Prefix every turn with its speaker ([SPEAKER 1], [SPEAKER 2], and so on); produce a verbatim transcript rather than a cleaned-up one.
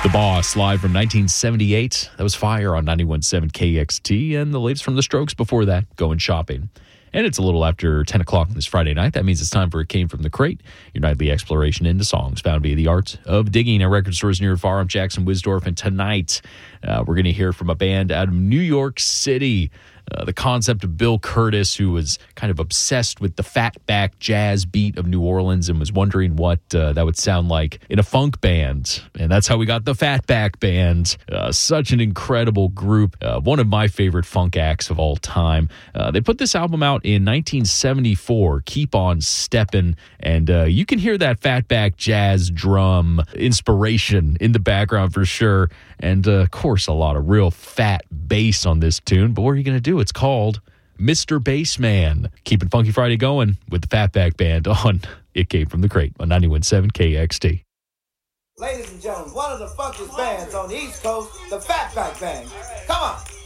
[SPEAKER 1] The Boss, live from nineteen seventy-eight. That was Fire on ninety-one point seven K X T, and the latest from the Strokes before that, Going Shopping. And it's a little after ten o'clock this Friday night. That means it's time for It Came From the Crate, your nightly exploration into songs found via the art of digging at record stores near and far. I'm Jackson Wisdorf, and tonight uh, we're going to hear from a band out of New York City. Uh, the concept of Bill Curtis, who was kind of obsessed with the fatback jazz beat of New Orleans and was wondering what uh, that would sound like in a funk band. And that's how we got the Fatback Band. Uh, such an incredible group. Uh, one of my favorite funk acts of all time. Uh, they put this album out in nineteen seventy-four, Keep On Steppin'. And uh, you can hear that fatback jazz drum inspiration in the background for sure. And, uh, of course, a lot of real fat bass on this tune. But what are you going to do? It's called Mister Bassman. Keeping Funky Friday going with the Fatback Band on It Came From the Crate on ninety-one point seven K X T.
[SPEAKER 2] Ladies and gentlemen, one of the funkiest bands on the East Coast, the Fatback Band. Come on.